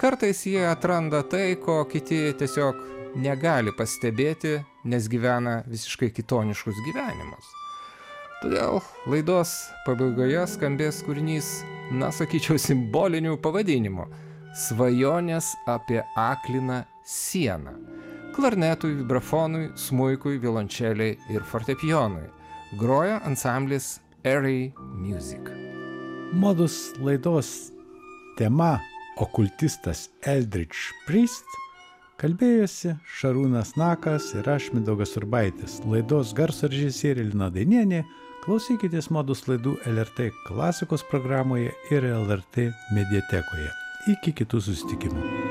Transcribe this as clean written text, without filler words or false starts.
Kartais jie atranda tai, ko kiti tiesiog negali pastebėti, nes gyvena visiškai kitoniškus gyvenimus. Todėl laidos pabaigoje skambės kūrinys, sakyčiau, simboliniu pavadinimu – Svajonės apie akliną sieną. Klarnetui, vibrafonui, smuikui, violončeliai ir fortepijonui. Groja ansamblis Airy Music. Modus laidos tema okultistas Eldridge Priest, kalbėjosi Šarūnas Nakas ir aš Mindaugas Urbaitis. Laidos garso režisierė Lina Dainienė. Klausykitės Modus laidų LRT klasikos programoje ir LRT mediatekoje. Iki kitų susitikimų.